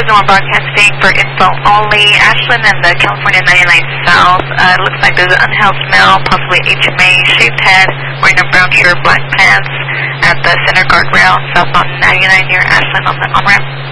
Arizona Broadcasting for info only. Ashland and the California 99 South. It looks like there's an unhoused male, possibly HMA, shaved head, wearing a brown shirt, black pants, at the center guardrail, southbound 99 near Ashland on the on-ramp.